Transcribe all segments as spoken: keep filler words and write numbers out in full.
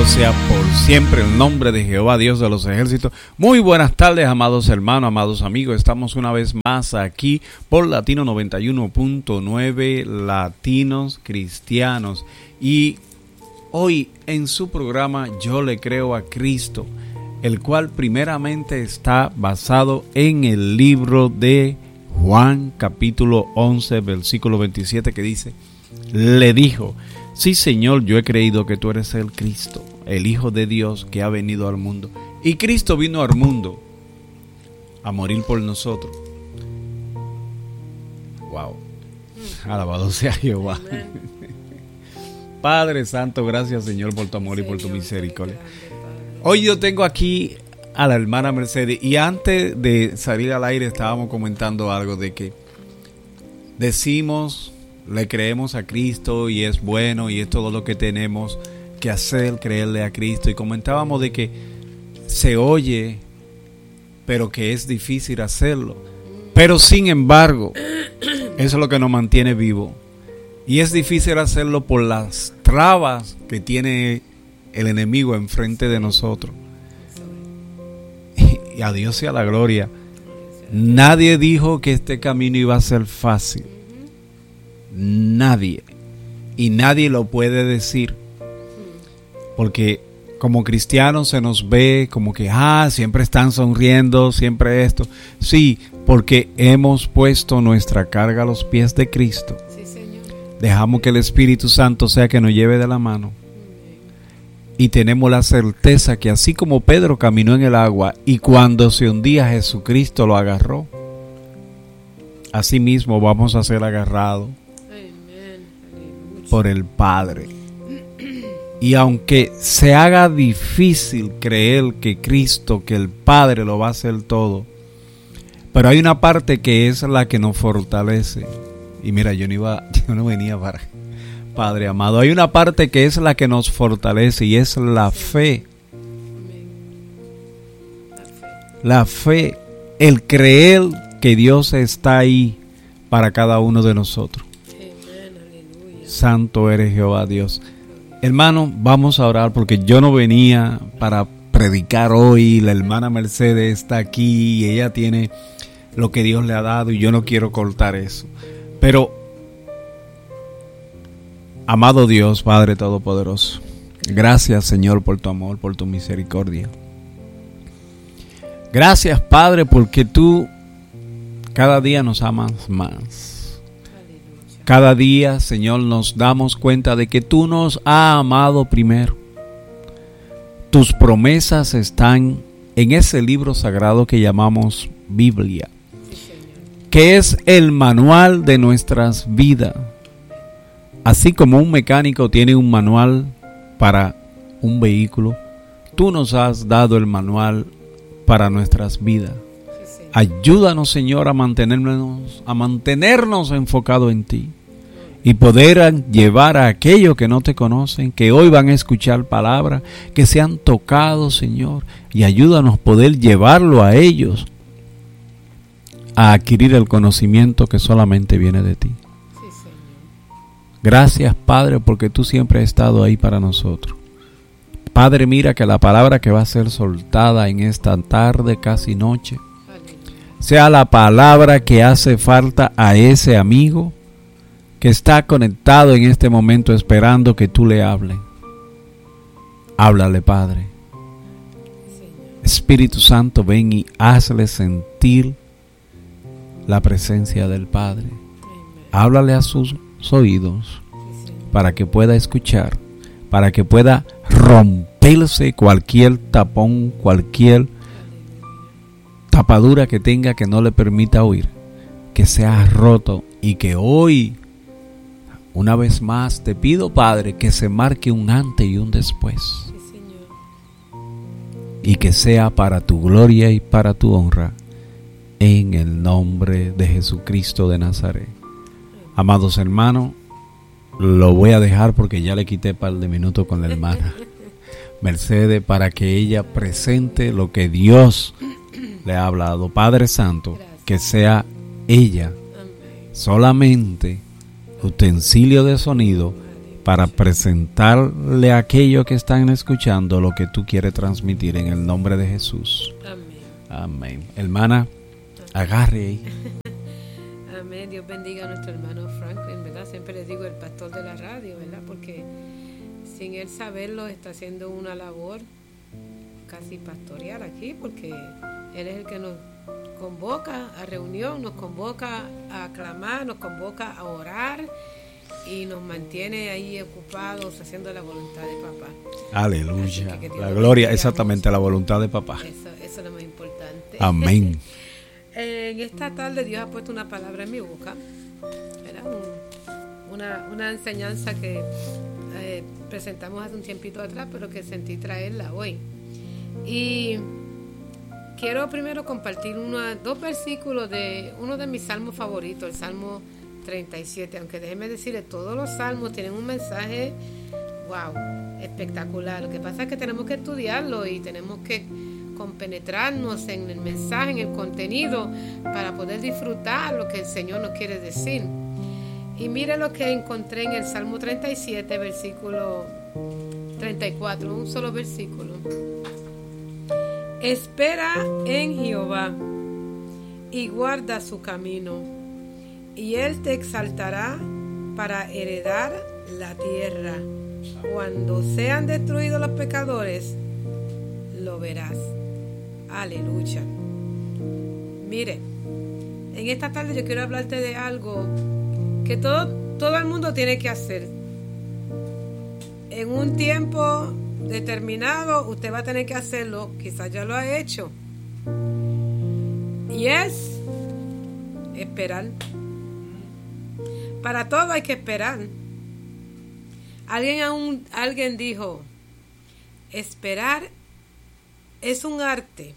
sea por siempre el nombre de Jehová, Dios de los ejércitos. Muy buenas tardes, amados hermanos, amados amigos. Estamos una vez más aquí por Latino noventa y uno punto nueve, Latinos Cristianos. Y hoy en su programa Yo le creo a Cristo, el cual primeramente está basado en el libro de Juan, capítulo once, versículo veintisiete, que dice: le dijo: sí, Señor, yo he creído que tú eres el Cristo, el Hijo de Dios que ha venido al mundo. Y Cristo vino al mundo a morir por nosotros. Wow. Alabado sea Jehová. Padre Santo, gracias, Señor, por tu amor y por tu misericordia. Hoy yo tengo aquí a la hermana Mercedes, y antes de salir al aire estábamos comentando algo de que decimos, le creemos a Cristo y es bueno y es todo lo que tenemos que hacer, creerle a Cristo, y comentábamos de que se oye pero que es difícil hacerlo, pero sin embargo eso es lo que nos mantiene vivos, y es difícil hacerlo por las trabas que tiene el enemigo enfrente de nosotros. Y a Dios sea la gloria. Nadie dijo que este camino iba a ser fácil. Nadie. Y nadie lo puede decir. Porque como cristianos se nos ve como que, ah, siempre están sonriendo, siempre esto. Sí, porque hemos puesto nuestra carga a los pies de Cristo. Sí, Señor. Dejamos que el Espíritu Santo sea que nos lleve de la mano. Y tenemos la certeza que así como Pedro caminó en el agua y cuando se hundía Jesucristo lo agarró, así mismo vamos a ser agarrados por el Padre. Y aunque se haga difícil creer que Cristo, que el Padre lo va a hacer todo, pero hay una parte que es la que nos fortalece. Y mira, yo no iba, yo no venía para, Padre amado, hay una parte que es la que nos fortalece y es la fe. La fe, el creer que Dios está ahí para cada uno de nosotros. Santo eres Jehová Dios. Hermano, vamos a orar porque yo no venía para predicar hoy. La hermana Mercedes está aquí y ella tiene lo que Dios le ha dado y yo no quiero cortar eso. Pero, amado Dios, Padre Todopoderoso, gracias, Señor, por tu amor, por tu misericordia. Gracias, Padre, porque tú cada día nos amas más. Cada día, Señor, nos damos cuenta de que tú nos has amado primero. Tus promesas están en ese libro sagrado que llamamos Biblia, que es el manual de nuestras vidas. Así como un mecánico tiene un manual para un vehículo, tú nos has dado el manual para nuestras vidas. Ayúdanos, Señor, a mantenernos, a mantenernos enfocados en ti y poder llevar a aquellos que no te conocen, que hoy van a escuchar palabra, que sean tocados, Señor, y ayúdanos a poder llevarlo a ellos a adquirir el conocimiento que solamente viene de ti. Sí, Señor. Gracias, Padre, porque tú siempre has estado ahí para nosotros. Padre, mira que la palabra que va a ser soltada en esta tarde, casi noche, sea la palabra que hace falta a ese amigo que está conectado en este momento esperando que tú le hables. Háblale, Padre. Espíritu Santo, ven y hazle sentir la presencia del Padre. Háblale a sus oídos para que pueda escuchar, para que pueda romperse cualquier tapón, cualquier tapadura que tenga que no le permita oír, que sea roto, y que hoy, una vez más, te pido, Padre, que se marque un antes y un después. Sí, Señor. Y que sea para tu gloria y para tu honra, en el nombre de Jesucristo de Nazaret. Amados hermanos, lo voy a dejar porque ya le quité un par de minutos con la hermana Mercedes para que ella presente lo que Dios le ha hablado. Padre Santo, que sea ella solamente utensilio de sonido para presentarle a aquellos que están escuchando lo que tú quieres transmitir en el nombre de Jesús. Amén. Amén. Hermana, agarre ahí. Amén. Dios bendiga a nuestro hermano Franklin, ¿verdad? Siempre le digo el pastor de la radio, ¿verdad? Porque sin él saberlo está haciendo una labor casi pastoral aquí, porque él es el que nos convoca a reunión, nos convoca a aclamar, nos convoca a orar y nos mantiene ahí ocupados haciendo la voluntad de papá. Aleluya. Que que la gloria, exactamente, la voluntad de papá. Eso, eso es lo más importante. Amén. En esta tarde Dios ha puesto una palabra en mi boca. Era un, una, una enseñanza que eh, presentamos hace un tiempito atrás, pero que sentí traerla hoy. Y quiero primero compartir una, dos versículos de uno de mis salmos favoritos, el Salmo treinta y siete, aunque déjenme decirle, todos los salmos tienen un mensaje, wow, espectacular. Lo que pasa es que tenemos que estudiarlo y tenemos que compenetrarnos en el mensaje, en el contenido, para poder disfrutar lo que el Señor nos quiere decir. Y mire lo que encontré en el Salmo treinta y siete, versículo treinta y cuatro, un solo versículo. Espera en Jehová y guarda su camino, y Él te exaltará para heredar la tierra. Cuando sean destruidos los pecadores, lo verás. Aleluya. Mire, en esta tarde yo quiero hablarte de algo que todo, todo el mundo tiene que hacer. En un tiempo determinado usted va a tener que hacerlo, quizás ya lo ha hecho, y es esperar. Para todo hay que esperar. Alguien aún, alguien dijo, esperar es un arte.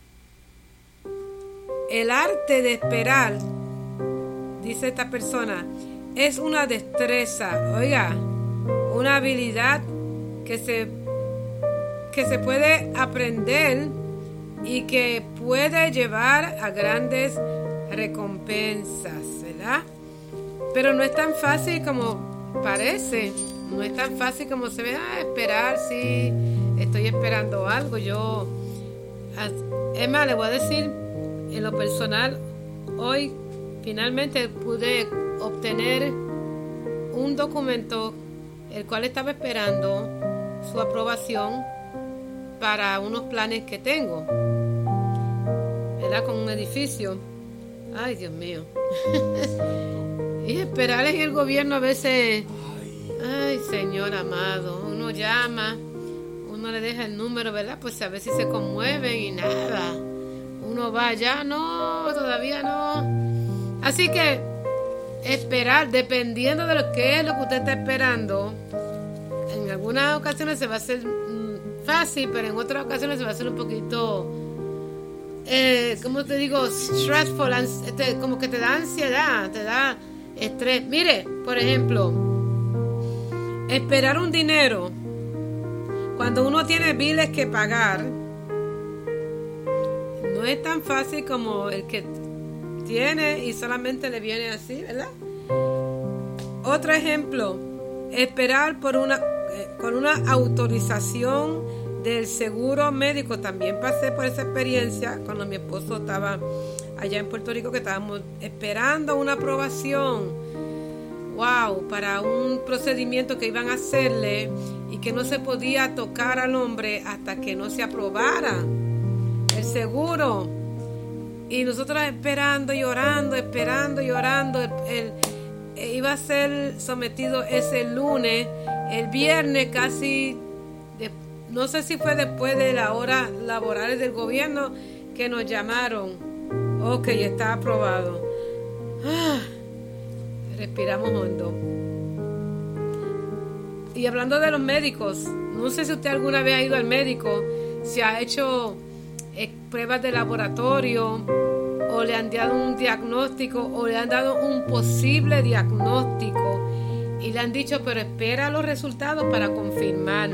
El arte de esperar, dice esta persona, es una destreza, oiga, una habilidad que se que se puede aprender y que puede llevar a grandes recompensas, ¿verdad? Pero no es tan fácil como parece, no es tan fácil como se ve. Ah, esperar, sí, estoy esperando algo. Yo, es más, le voy a decir, en lo personal, hoy finalmente pude obtener un documento el cual estaba esperando su aprobación para unos planes que tengo, ¿verdad? Con un edificio. Ay, Dios mío. Y esperar en el gobierno a veces, ay, Señor amado, uno llama, uno le deja el número, ¿verdad? Pues a veces se conmueven y nada. Uno va allá, no, todavía no. Así que esperar, dependiendo de lo que es lo que usted está esperando, en algunas ocasiones se va a hacer fácil, pero en otras ocasiones se va a hacer un poquito, eh, ¿cómo te digo? Stressful, este, como que te da ansiedad, te da estrés. Mire, por ejemplo, esperar un dinero cuando uno tiene biles que pagar no es tan fácil como el que tiene y solamente le viene así, ¿verdad? Otro ejemplo, esperar por una eh, con una autorización del seguro médico. También pasé por esa experiencia cuando mi esposo estaba allá en Puerto Rico, que estábamos esperando una aprobación, wow, para un procedimiento que iban a hacerle y que no se podía tocar al hombre hasta que no se aprobara el seguro. Y nosotros esperando y orando, esperando y orando. El, el, el, iba a ser sometido ese lunes. El viernes casi, de, no sé si fue después de la hora laborales del gobierno, que nos llamaron. Ok, está aprobado. Ah, respiramos hondo. Y hablando de los médicos, no sé si usted alguna vez ha ido al médico, si ha hecho eh, pruebas de laboratorio, o le han dado un diagnóstico, o le han dado un posible diagnóstico, y le han dicho, pero espera los resultados para confirmar.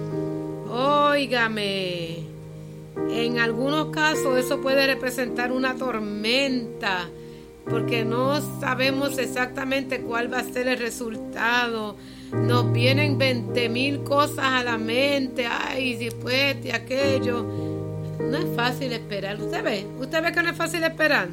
Óigame, en algunos casos eso puede representar una tormenta, porque no sabemos exactamente cuál va a ser el resultado. nos vienen veinte mil cosas a la mente, ay, si pues, y aquello. No es fácil esperar. ¿Usted ve? ¿Usted ve que no es fácil esperar?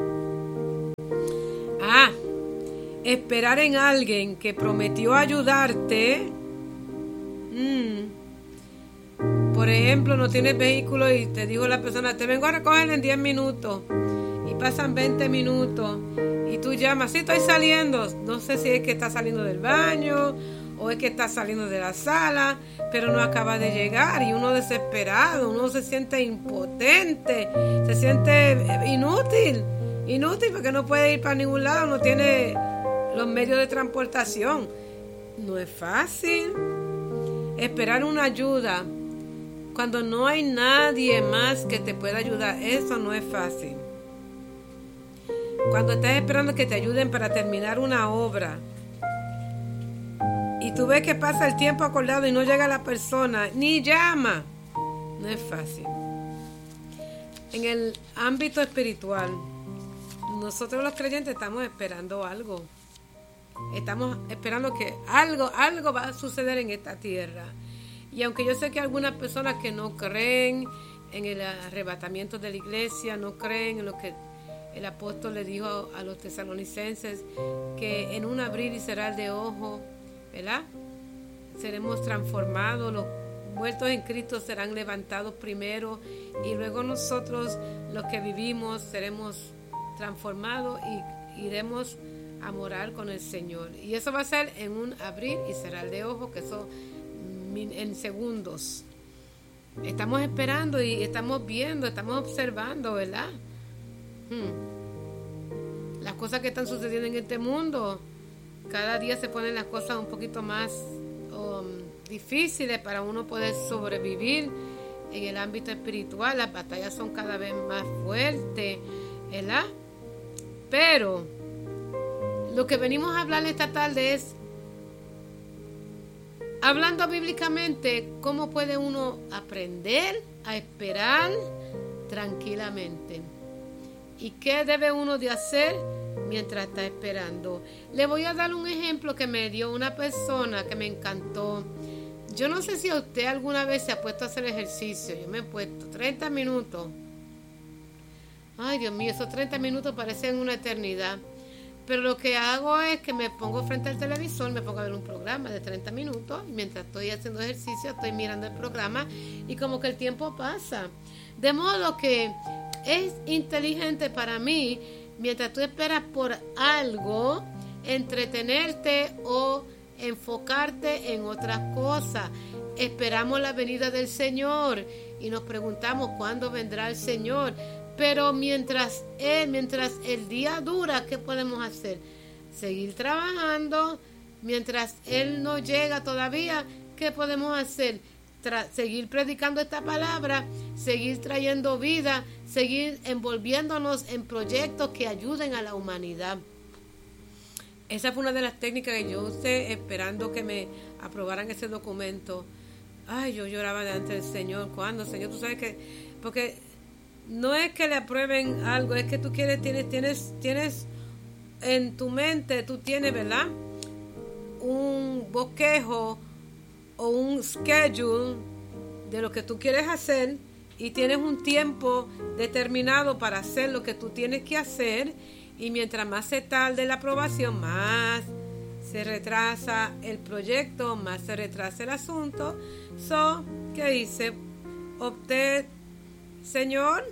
Ah, esperar en alguien que prometió ayudarte. Mm. Por ejemplo, no tienes vehículo y te dijo la persona, te vengo a recoger en diez minutos. Y pasan veinte minutos. Y tú llamas, sí, estoy saliendo. No sé si es que está saliendo del baño o es que está saliendo de la sala, pero no acaba de llegar. Y uno desesperado, uno se siente impotente, se siente inútil. Inútil porque no puede ir para ningún lado, no tiene los medios de transportación. No es fácil esperar una ayuda cuando no hay nadie más que te pueda ayudar. Eso no es fácil. Cuando estás esperando que te ayuden para terminar una obra y tú ves que pasa el tiempo acordado y no llega la persona, ni llama, no es fácil. En el ámbito espiritual, nosotros los creyentes estamos esperando algo. Estamos esperando que algo, algo va a suceder en esta tierra. Y aunque yo sé que hay algunas personas que no creen en el arrebatamiento de la iglesia, no creen en lo que el apóstol le dijo a los tesalonicenses, que en un abrir y cerrar de ojos, ¿verdad?, seremos transformados, los muertos en Cristo serán levantados primero y luego nosotros, los que vivimos, seremos transformados y iremos a morar con el Señor. Y eso va a ser en un abrir y cerrar de ojos, que eso en segundos. Estamos esperando y estamos viendo, estamos observando, ¿verdad? Hmm. Las cosas que están sucediendo en este mundo, cada día se ponen las cosas un poquito más um, difíciles para uno poder sobrevivir en el ámbito espiritual. Las batallas son cada vez más fuertes, ¿verdad? Pero lo que venimos a hablar esta tarde es, hablando bíblicamente, cómo puede uno aprender a esperar tranquilamente. ¿Y qué debe uno de hacer mientras está esperando? Le voy a dar un ejemplo que me dio una persona que me encantó. Yo no sé si a usted alguna vez se ha puesto a hacer ejercicio. Yo me he puesto treinta minutos. Ay, Dios mío, esos treinta minutos parecen una eternidad. Pero lo que hago es que me pongo frente al televisor, me pongo a ver un programa de treinta minutos. Y mientras estoy haciendo ejercicio, estoy mirando el programa y como que el tiempo pasa. De modo que es inteligente para mí, mientras tú esperas por algo, entretenerte o enfocarte en otras cosas. Esperamos la venida del Señor y nos preguntamos cuándo vendrá el Señor. Pero mientras él, mientras el día dura, ¿qué podemos hacer? Seguir trabajando. Mientras Él no llega todavía, ¿qué podemos hacer? Tra- seguir predicando esta palabra, seguir trayendo vida, seguir envolviéndonos en proyectos que ayuden a la humanidad. Esa fue una de las técnicas que yo usé esperando que me aprobaran ese documento. Ay, yo lloraba delante del Señor. ¿Cuándo, Señor? Tú sabes que... Porque no es que le aprueben algo, es que tú quieres, tienes, tienes, tienes en tu mente, tú tienes, ¿verdad?, un bosquejo o un schedule de lo que tú quieres hacer y tienes un tiempo determinado para hacer lo que tú tienes que hacer, y mientras más se tarde la aprobación, más se retrasa el proyecto, más se retrasa el asunto. So, ¿qué hice? Opté, Señor,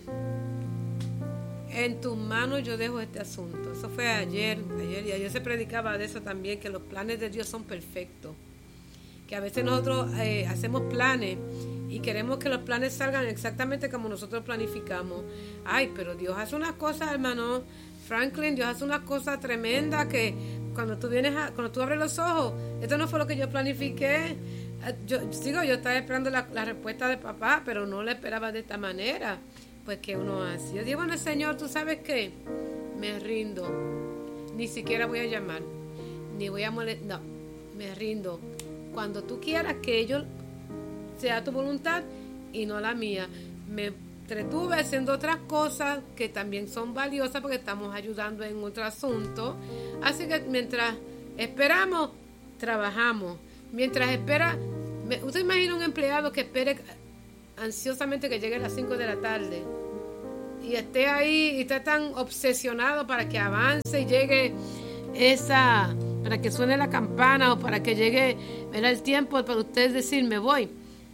en tus manos yo dejo este asunto. Eso fue ayer, ayer y ayer se predicaba de eso también, que los planes de Dios son perfectos. Que a veces nosotros eh, hacemos planes y queremos que los planes salgan exactamente como nosotros planificamos. Ay, pero Dios hace unas cosas, hermano Franklin, Dios hace unas cosas tremendas que cuando tú vienes a, cuando tú abres los ojos, esto no fue lo que yo planifiqué. Yo sigo, yo estaba esperando la, la respuesta de papá, pero no la esperaba de esta manera. Pues que uno hace. Yo digo, bueno, Señor, ¿tú sabes qué? Me rindo. Ni siquiera voy a llamar, ni voy a molestar. No, me rindo. Cuando tú quieras que ello sea tu voluntad y no la mía. Me entretuve haciendo otras cosas que también son valiosas porque estamos ayudando en otro asunto. Así que mientras esperamos, trabajamos. Mientras espera, ¿usted imagina un empleado que espere ansiosamente que llegue a las cinco de la tarde y esté ahí y está tan obsesionado para que avance y llegue esa, para que suene la campana o para que llegue, era el tiempo para usted decir me voy?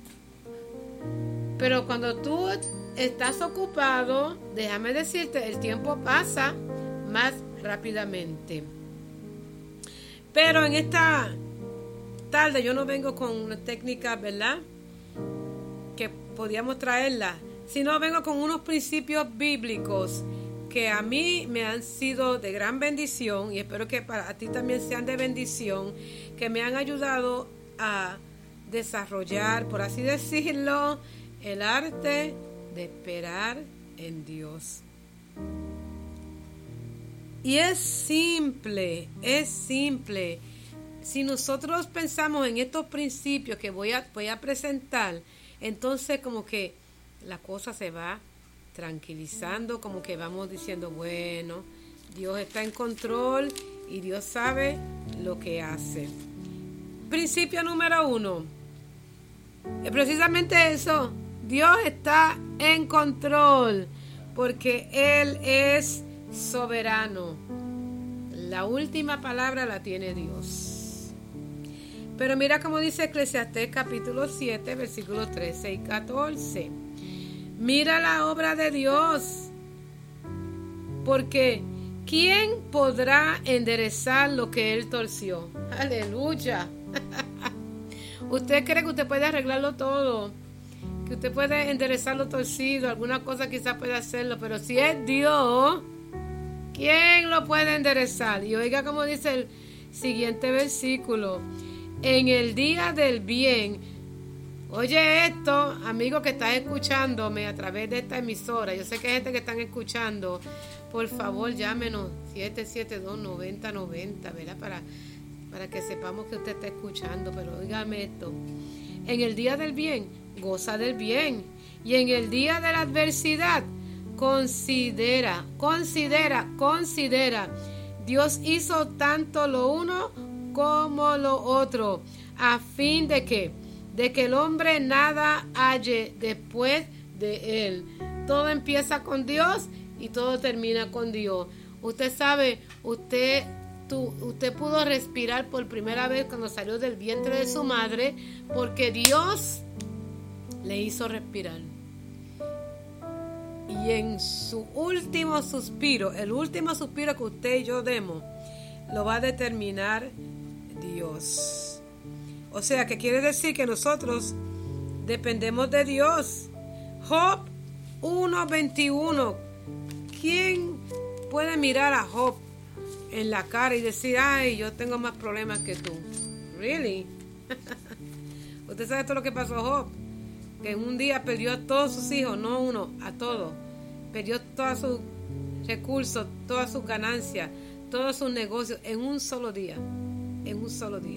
Pero cuando tú estás ocupado, déjame decirte, el tiempo pasa más rápidamente. Pero en esta tarde yo no vengo con una técnica, ¿verdad?, que podíamos traerla, sino vengo con unos principios bíblicos que a mí me han sido de gran bendición y espero que para ti también sean de bendición, que me han ayudado a desarrollar, por así decirlo, el arte de esperar en Dios. Y es simple, es simple. Si nosotros pensamos en estos principios que voy a, voy a presentar, entonces como que la cosa se va tranquilizando, como que vamos diciendo, bueno, Dios está en control y Dios sabe lo que hace. Principio número uno, es precisamente eso, Dios está en control, porque Él es soberano. La última palabra la tiene Dios. Pero mira cómo dice Eclesiastés capítulo siete, versículos trece y catorce. Mira la obra de Dios, porque ¿quién podrá enderezar lo que Él torció? Aleluya. ¿Usted cree que usted puede arreglarlo todo? Que usted puede enderezar lo torcido, alguna cosa quizás puede hacerlo, pero si es Dios, ¿quién lo puede enderezar? Y oiga cómo dice el siguiente versículo. En el día del bien, oye esto, amigo que estás escuchándome a través de esta emisora, yo sé que hay gente que están escuchando, por favor llámenos siete siete dos, nueve cero nueve cero, ¿verdad? Para, para que sepamos que usted está escuchando, pero óigame esto. En el día del bien, goza del bien, y en el día de la adversidad, considera, considera, considera. Dios hizo tanto lo uno como lo otro, a fin de que, de que el hombre nada halle después de él. Todo empieza con Dios y todo termina con Dios. Usted sabe, usted, tú, usted pudo respirar por primera vez cuando salió del vientre de su madre, porque Dios le hizo respirar. Y en su último suspiro, el último suspiro que usted y yo demos, lo va a determinar Dios. O sea, que quiere decir que nosotros dependemos de Dios. Job uno veintiuno. ¿Quién puede mirar a Job en la cara y decir, ay, yo tengo más problemas que tú? Really? Usted sabe todo lo que pasó a Job, que en un día perdió a todos sus hijos, no uno, a todos. Perdió todos sus recursos, todas sus ganancias, todos sus negocios en un solo día. En un solo día.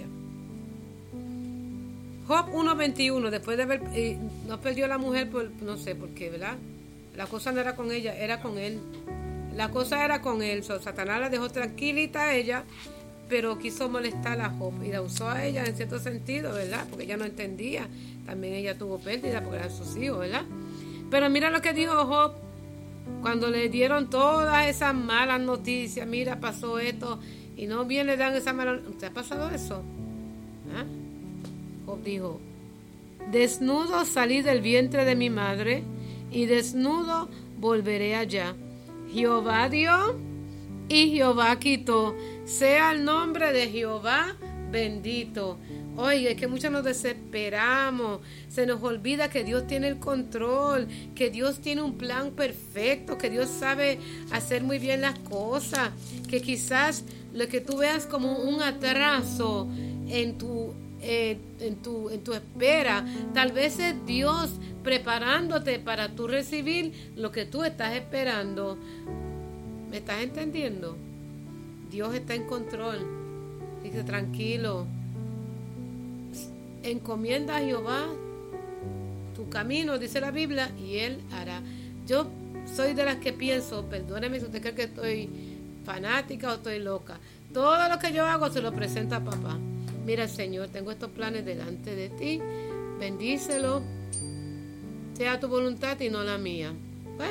Job uno veintiuno, después de haber, eh, no perdió a la mujer por, no sé por qué, ¿verdad? La cosa no era con ella, era con él. La cosa era con él. So, Satanás la dejó tranquilita a ella, pero quiso molestar a Job y la usó a ella en cierto sentido, ¿verdad? Porque ella no entendía. También ella tuvo pérdida porque eran sus hijos, ¿verdad? Pero mira lo que dijo Job cuando le dieron todas esas malas noticias. Mira, pasó esto. Y no bien le dan esa mala... ¿Te ha pasado eso? ¿Ah? Job dijo, desnudo salí del vientre de mi madre y desnudo volveré allá. Jehová dio y Jehová quitó. Sea el nombre de Jehová bendito. Oye, es que muchos nos desesperamos, se nos olvida que Dios tiene el control, que Dios tiene un plan perfecto, que Dios sabe hacer muy bien las cosas, que quizás lo que tú veas como un atraso en tu, eh, en tu, en tu espera, tal vez es Dios preparándote para tú recibir lo que tú estás esperando. ¿Me estás entendiendo? Dios está en control. Dice, tranquilo. Encomienda a Jehová tu camino, dice la Biblia, y Él hará. Yo soy de las que pienso, perdóneme si usted cree que estoy fanática o estoy loca, todo lo que yo hago se lo presento a papá. mira Señor, tengo estos planes delante de ti, bendícelo, sea tu voluntad y no la mía. Pues,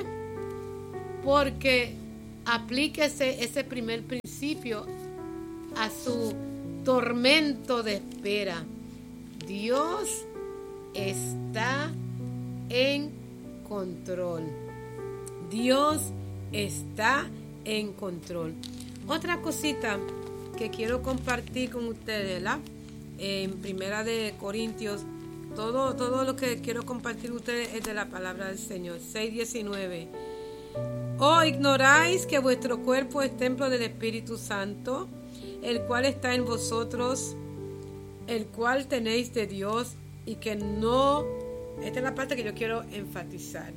porque aplíquese ese primer principio a su tormento de espera. Dios está en control. Dios está en control. Otra cosita que quiero compartir con ustedes, ¿verdad? En Primera de Corintios, todo, todo lo que quiero compartir con ustedes es de la palabra del Señor. seis diecinueve. ¿O ignoráis que vuestro cuerpo es templo del Espíritu Santo, el cual está en vosotros, el cual tenéis de Dios, y que no, esta es la parte que yo quiero enfatizar,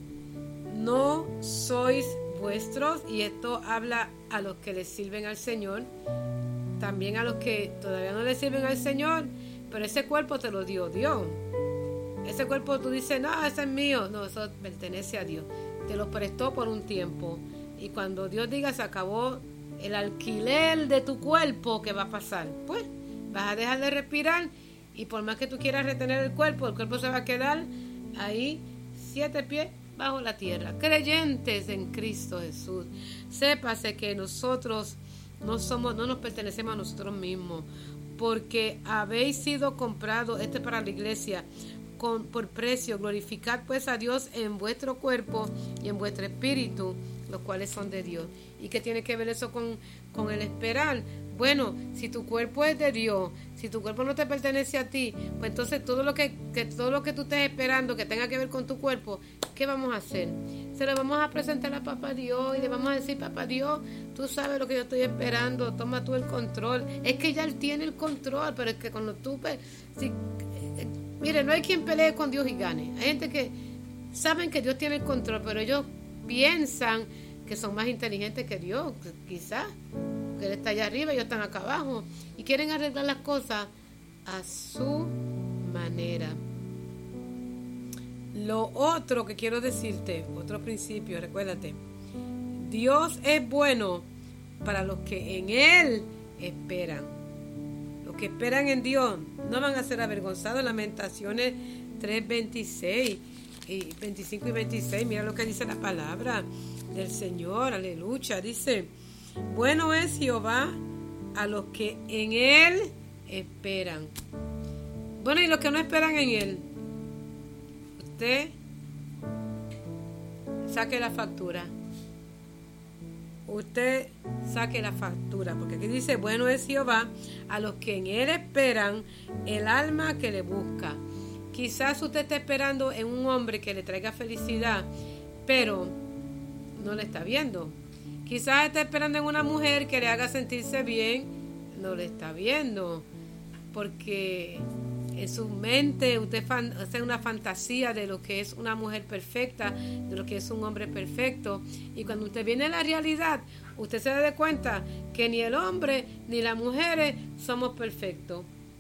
no sois vuestros? Y esto habla a los que le sirven al Señor, también a los que todavía no le sirven al Señor, pero ese cuerpo te lo dio Dios. Ese cuerpo tú dices, no, ese es mío. No, eso pertenece a Dios. Te lo prestó por un tiempo. Y cuando Dios diga se acabó el alquiler de tu cuerpo, ¿qué va a pasar? Pues vas a dejar de respirar, y por más que tú quieras retener el cuerpo, el cuerpo se va a quedar ahí siete pies bajo la tierra. Creyentes en Cristo Jesús, sépase que nosotros no somos, no nos pertenecemos a nosotros mismos, porque habéis sido comprados, este para la iglesia, con, por precio. Glorificad pues a Dios en vuestro cuerpo y en vuestro espíritu, los cuales son de Dios. ¿Y qué tiene que ver eso con, con el esperar? Bueno, si tu cuerpo es de Dios, si tu cuerpo no te pertenece a ti, pues entonces todo lo que, que todo lo que tú estés esperando que tenga que ver con tu cuerpo, ¿qué vamos a hacer? Se lo vamos a presentar a Papá Dios y le vamos a decir, Papá Dios, tú sabes lo que yo estoy esperando, toma tú el control. Es que ya Él tiene el control, pero es que cuando tú... Si, eh, mire, no hay quien pelee con Dios y gane. Hay gente que saben que Dios tiene el control, pero ellos piensan que son más inteligentes que Dios, quizás. Que Él está allá arriba y ellos están acá abajo, y quieren arreglar las cosas a su manera. Lo otro que quiero decirte, otro principio, recuérdate, Dios es bueno para los que en Él esperan. Los que esperan en Dios no van a ser avergonzados. Lamentaciones tres veintiséis y veinticinco y veintiséis, mira lo que dice la palabra del Señor, aleluya. Dice, bueno es Jehová a los que en Él esperan. Bueno, y los que no esperan en Él, usted saque la factura. Usted saque la factura, porque aquí dice, bueno es Jehová a los que en Él esperan, el alma que le busca. Quizás usted esté esperando en un hombre que le traiga felicidad, pero no le está viendo. Quizás esté esperando en una mujer que le haga sentirse bien, no le está viendo, porque en su mente usted hace una fantasía de lo que es una mujer perfecta, de lo que es un hombre perfecto, y cuando usted viene a la realidad, usted se da cuenta que ni el hombre ni las mujeres somos perfectos,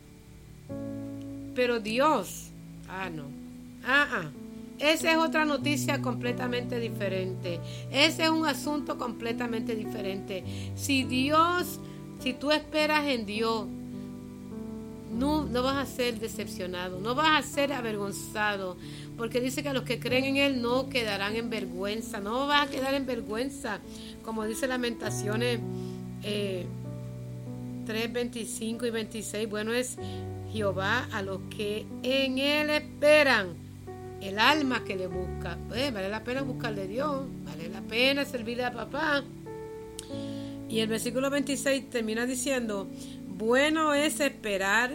pero Dios, ah no, ah ah esa es otra noticia completamente diferente. Ese es un asunto completamente diferente. Si Dios, si tú esperas en Dios, no, no vas a ser decepcionado, no vas a ser avergonzado, porque dice que los que creen en Él no quedarán en vergüenza, no vas a quedar en vergüenza, como dice Lamentaciones eh, tres veinticinco y veintiséis. Bueno es Jehová a los que en Él esperan, el alma que le busca. Pues vale la pena buscarle a Dios, vale la pena servirle a papá. Y el versículo veintiséis termina diciendo, bueno es esperar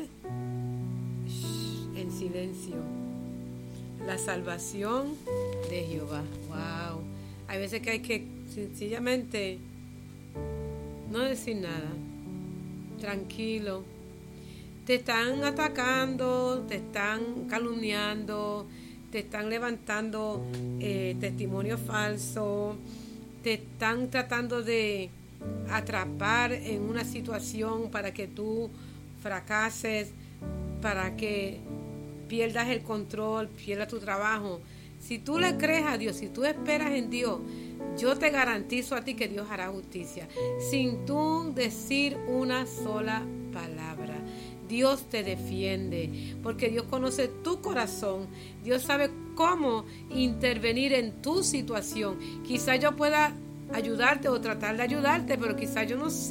en silencio la salvación de Jehová. Wow. Hay veces que hay que sencillamente no decir nada, tranquilo. Te están atacando, te están calumniando, te están levantando eh, testimonios falsos, te están tratando de atrapar en una situación para que tú fracases, para que pierdas el control, pierdas tu trabajo. Si tú le crees a Dios, si tú esperas en Dios, yo te garantizo a ti que Dios hará justicia, sin tú decir una sola palabra. Dios te defiende, porque Dios conoce tu corazón. Dios sabe cómo intervenir en tu situación. Quizá yo pueda ayudarte o tratar de ayudarte, pero quizá yo no sé